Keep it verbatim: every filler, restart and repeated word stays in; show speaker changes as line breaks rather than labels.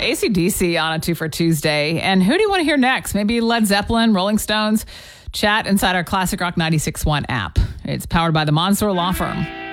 A C D C on a two for Tuesday. And who do you want to hear next? Maybe Led Zeppelin, Rolling Stones? Chat inside our Classic Rock ninety-six point one app. It's powered by the Mansour Law Firm.